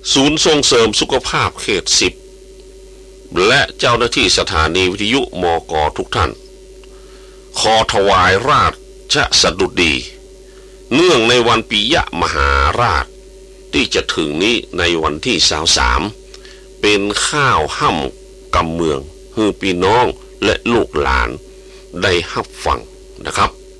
ศูนย์ส่งเสริมสุขภาพเขต10และเจ้าหน้าที่สถานีวิทยุมก.ทุกท่านขอถวายราชสดุดีเนื่องในวันปิยมหาราชที่จะถึงนี้ในวันที่23เป็นข้าวห่ำกำเมืองให้พี่น้องและลูกหลานได้รับฟังนะครับ